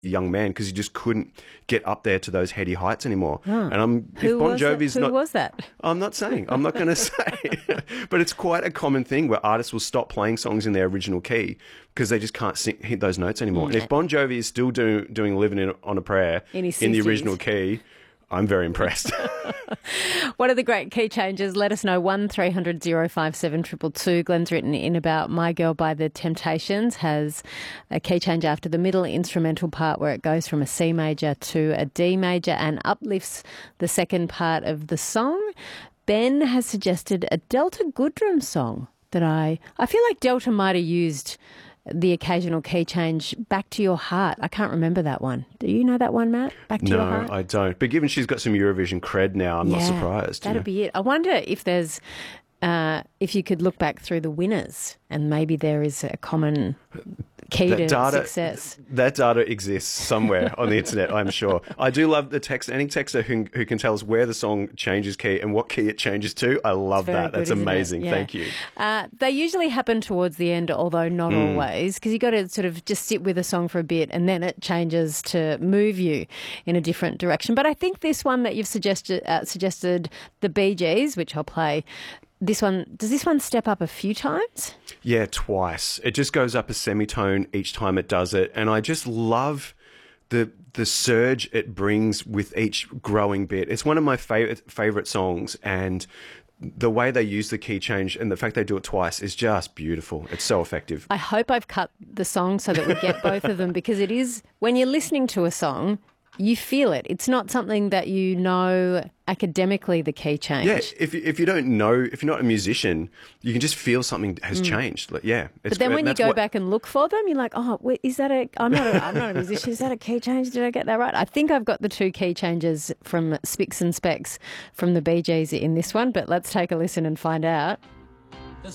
young man because he just couldn't get up there to those heady heights anymore. And Who was that? I'm not saying. I'm not going to say. But it's quite a common thing where artists will stop playing songs in their original key because they just can't hit those notes anymore. And if Bon Jovi is still doing Living on a Prayer in the original key, I'm very impressed. What are the great key changes? Let us know. 1300 057 222. Glenn's written in about My Girl by The Temptations has a key change after the middle instrumental part where it goes from a C major to a D major and uplifts the second part of the song. Ben has suggested a Delta Goodrem song that I feel like Delta might have used the occasional key change, Back to Your Heart. I can't remember that one. Do you know that one, Matt? Back to Your Heart? No, I don't. But given she's got some Eurovision cred now, I'm not surprised. That'd be it. I wonder if there's, if you could look back through the winners and maybe there is a common key to success. That data exists somewhere on the internet, I'm sure. I do love the text. Any texter who can tell us where the song changes key and what key it changes to. I love that. That's amazing. Yeah. Thank you. They usually happen towards the end, although not always, because you've got to sort of just sit with a song for a bit and then it changes to move you in a different direction. But I think this one that you've suggested, the Bee Gees, which I'll play, does this one step up a few times? Yeah, twice. It just goes up a semitone each time it does it. And I just love the surge it brings with each growing bit. It's one of my favorite songs, and the way they use the key change and the fact they do it twice is just beautiful. It's so effective. I hope I've cut the song so that we get both of them, because it is, when you're listening to a song, you feel it. It's not something that you know academically, the key change. Yeah, if you don't know, if you're not a musician, you can just feel something has changed. Like, yeah. But then when you go back and look for them, you're like, oh, wait, is that I'm not a musician. Is that a key change? Did I get that right? I think I've got the two key changes from Spicks and Specks from the Bee Gees in this one, but let's take a listen and find out.